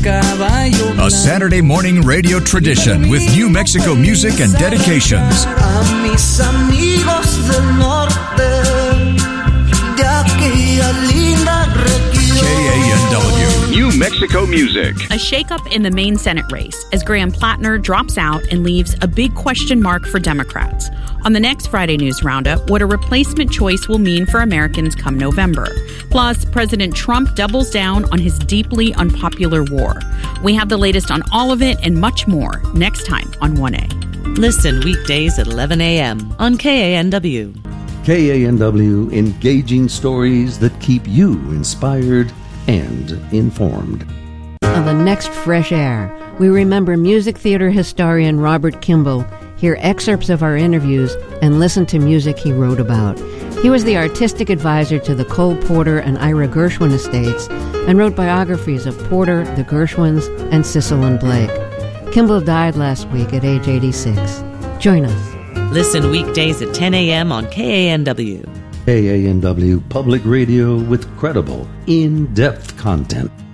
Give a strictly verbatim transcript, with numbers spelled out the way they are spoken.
A Saturday morning radio tradition with New Mexico music and dedications. K A N W, New Mexico music. A shakeup in the Maine Senate race as Graham Plattner drops out and leaves a big question mark for Democrats. On the next Friday News Roundup, what a replacement choice will mean for Americans come November. Plus, President Trump doubles down on his deeply unpopular war. We have the latest on all of it and much more next time on one A. Listen weekdays at eleven a.m. on K A N W. K A N W, engaging stories that keep you inspired and informed. On the next Fresh Air, we remember music theater historian Robert Kimball, hear excerpts of our interviews, and listen to music he wrote about. He was the artistic advisor to the Cole Porter and Ira Gershwin estates and wrote biographies of Porter, the Gershwins, and Cecil and Blake. Kimball died last week at age eighty-six. Join us. Listen weekdays at ten a.m. on K A N W. K A N W Public Radio with credible, in-depth content.